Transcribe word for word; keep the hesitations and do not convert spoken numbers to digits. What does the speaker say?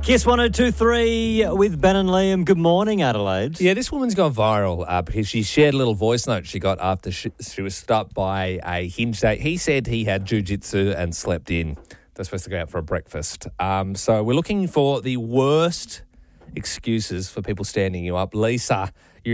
Kiss one oh two three with Ben and Liam. Good morning, Adelaide. Yeah, this woman's gone viral uh, because she shared a little voice note she got after she, she was stopped by a hinge date. He said he had jiu-jitsu and slept in. They're supposed to go out for a breakfast. Um, so we're looking for the worst excuses for people standing you up. Lisa,